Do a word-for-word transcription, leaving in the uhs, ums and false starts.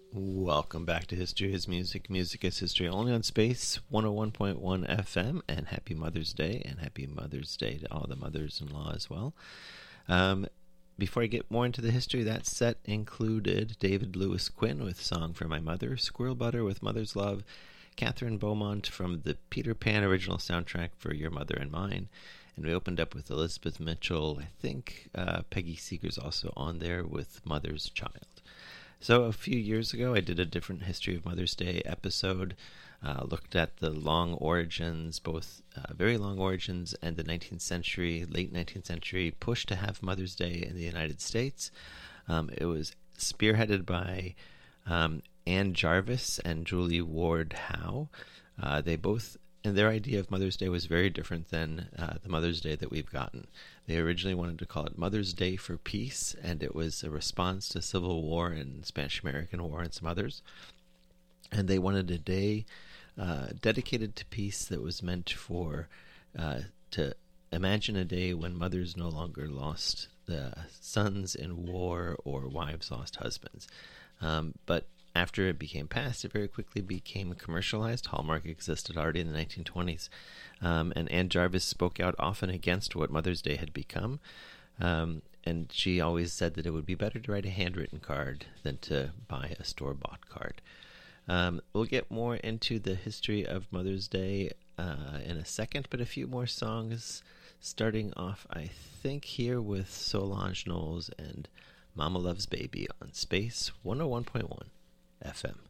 Welcome back to History is Music. Music is History, only on Space one oh one point one F M. And happy Mother's Day, and happy Mother's Day to all the mothers-in-law as well. Um, before I get more into the history, that set included David Lewis Quinn with Song for My Mother, Squirrel Butter with Mother's Love, Catherine Beaumont from the Peter Pan original soundtrack for Your Mother and Mine, and we opened up with Elizabeth Mitchell. I think uh, Peggy Seeger's also on there with Mother's Child. So a few years ago, I did a different History of Mother's Day episode, uh, looked at the long origins, both uh, very long origins and the nineteenth century, late nineteenth century push to have Mother's Day in the United States. Um, it was spearheaded by um, Anne Jarvis and Julie Ward Howe. Uh, they both, and their idea of Mother's Day was very different than uh, the Mother's Day that we've gotten. They originally wanted to call it Mother's Day for Peace, and it was a response to Civil War and Spanish-American War and some others. And they wanted a day uh, dedicated to peace that was meant for, uh, to imagine a day when mothers no longer lost the sons in war or wives lost husbands. Um, but after it became passed, it very quickly became commercialized. Hallmark existed already in the nineteen twenties. Um, and Anne Jarvis spoke out often against what Mother's Day had become. Um, and she always said that it would be better to write a handwritten card than to buy a store-bought card. Um, we'll get more into the history of Mother's Day uh, in a second, but a few more songs, starting off, I think, here with Solange Knowles and Mama Loves Baby on Space one oh one point one F M.